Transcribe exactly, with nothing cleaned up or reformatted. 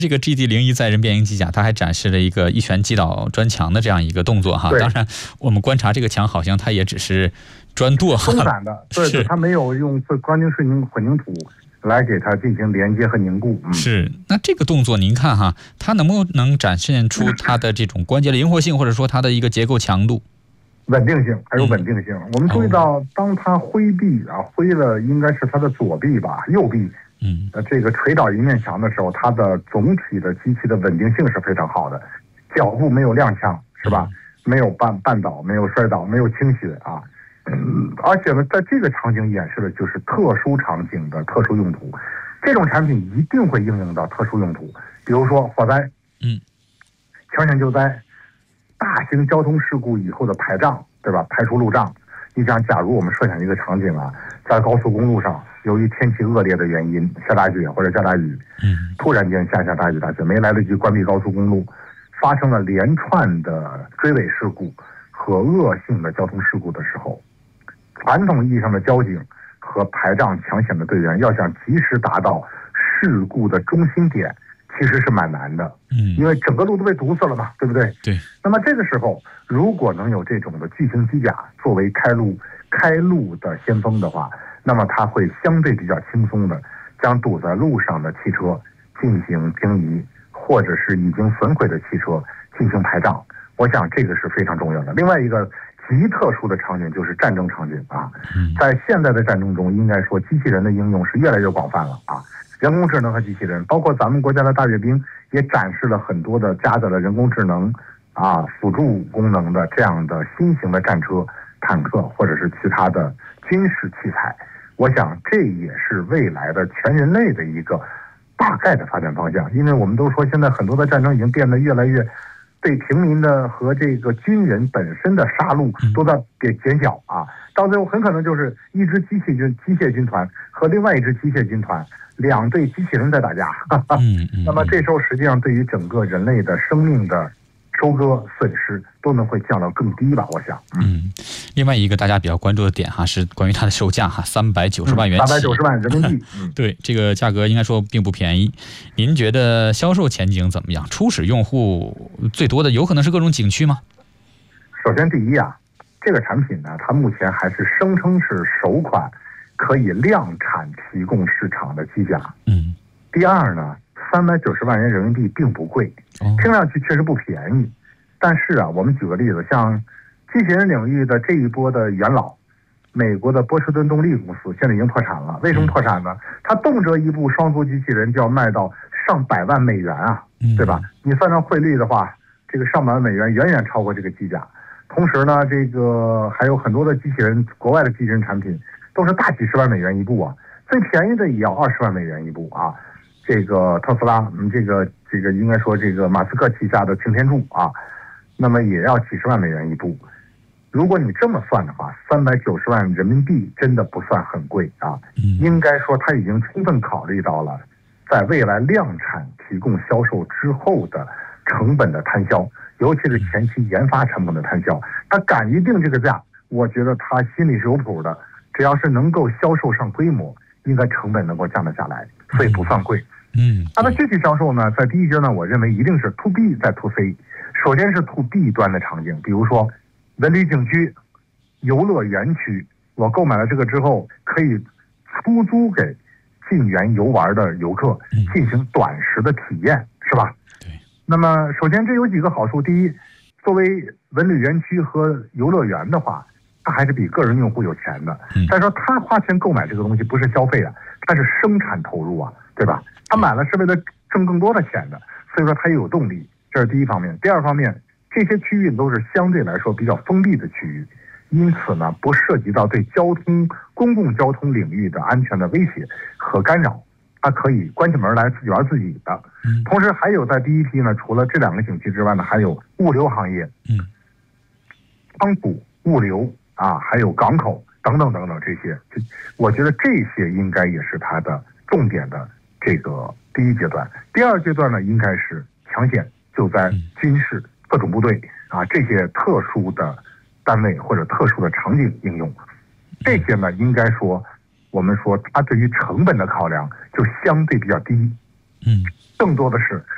这个 G D 零一载人变形机甲，它还展示了一个一拳击倒砖墙的这样一个动作哈。当然，我们观察这个墙，好像它也只是砖垛哈， 松散的，对对，它没有用钢筋水泥混凝土来给它进行连接和凝固。嗯、 是，那这个动作您看哈，它能不能展现出它的这种关节的灵活性，或者说它的一个结构强度？ 稳定性，还有稳定性。嗯、我们注意到，当它挥臂啊，挥了应该是它的左臂吧，右臂。 嗯， 呃，这个捶倒一面墙的时候，它的总体的机器的稳定性是非常好的，脚步没有踉跄，是吧？没有绊绊倒，没有摔倒，没有倾斜啊。嗯，而且呢，在这个场景演示的就是特殊场景的特殊用途，这种产品一定会应用到特殊用途，比如说火灾， 嗯， 抢险救灾，大型交通事故以后的排障，对吧？排除路障。你想，假如我们设想一个场景啊，在高速公路上，由于天气恶劣的原因，下大雪或者下大雨， 嗯， 突然间下下大雨大雪，没来得及关闭高速公路，发生了连串的追尾事故和恶性的交通事故的时候，传统意义上的交警和排障抢险的队员要想及时达到事故的中心点，其实是蛮难的， 嗯， 因为整个路都被堵死了嘛，对不对？ 对。 那么这个时候，如果能有这种的巨型机甲作为开路开路的先锋的话，那么它会相对比较轻松的将堵在路上的汽车进行平移，或者是已经损毁的汽车进行排障。我想这个是非常重要的。另外一个极特殊的场景就是战争场景啊，在现在的战争中，应该说机器人的应用是越来越广泛了啊。人工智能和机器人，包括咱们国家的大阅兵，也展示了很多的加载了人工智能啊辅助功能的这样的新型的战车、坦克或者是其他的军事器材。我想这也是未来的全人类的一个大概的发展方向，因为我们都说现在很多的战争已经变得越来越对平民的和这个军人本身的杀戮都在给减小啊，到最后很可能就是一支机器军机械军团和另外一支机械军团，两队机器人在打架。 嗯嗯、 那么这时候实际上对于整个人类的生命的收割损失都能会降到更低吧，我想。 嗯，另外一个大家比较关注的点哈，是关于它的售价哈，三百九十万元起， 三百九十万人民币。 嗯，对，这个价格应该说并不便宜。您觉得销售前景怎么样？初始用户最多的有可能是各种景区吗？ 首先，第一啊，这个产品呢，它目前还是声称是首款可以量产提供市场的机甲。 嗯。 第二呢，三百九十万元人民币并不贵，听上去确实不便宜。但是啊，我们举个例子，像机器人领域的这一波的元老，美国的波士顿动力公司现在已经破产了。为什么破产呢？它动辄一部双足机器人就要卖到上百万美元啊，对吧？你算上汇率的话，这个上百万美元远远超过这个机甲。同时呢，这个还有很多的机器人，国外的机器人产品都是大几十万美元一部啊，最便宜的也要二十万美元一部啊。这个特斯拉，嗯，这个这个应该说这个马斯克旗下的擎天柱啊，那么也要几十万美元一部。如果你这么算的话，三百九十万人民币真的不算很贵啊。应该说它已经充分考虑到了在未来量产提供销售之后的成本的摊销，尤其是前期研发成本的摊销。他敢于定这个价，我觉得他心里是有谱的。只要是能够销售上规模，应该成本能够降得下来，所以不算贵。 嗯， 它的具体销售呢，在第一阶段，我认为一定是 to B 再 to C。首先是 to B 端的场景，比如说文旅景区、游乐园区，我购买了这个之后，可以出租给进园游玩的游客进行短时的体验，是吧？ 对。 那么首先这有几个好处，第一，作为文旅园区和游乐园的话，它还是比个人用户有钱的。但是说他花钱购买这个东西不是消费啊，它是生产投入啊，对吧？他买了是为了挣更多的钱的，所以说他也有动力，这是第一方面。第二方面，这些区域都是相对来说比较封闭的区域，因此呢，不涉及到对交通、公共交通领域的安全的威胁和干扰，它可以关起门来自己玩自己的。同时还有在第一批呢，除了这两个景区之外呢，还有物流行业，嗯，仓储、物流啊，还有港口等等等等这些，我觉得这些应该也是它的重点的这个第一阶段。第二阶段呢，应该是抢险救灾、军事、特种部队啊这些特殊的单位或者特殊的场景应用。这些呢，应该说我们说它对于成本的考量就相对比较低，嗯，更多的是